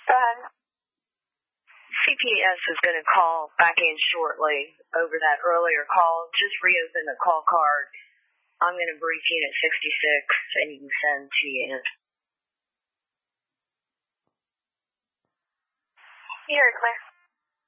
Go ahead. CPS is going to call back in shortly over that earlier call. Just reopen the call card. I'm going to brief Unit 66, and you can send 2 units. You heard clear.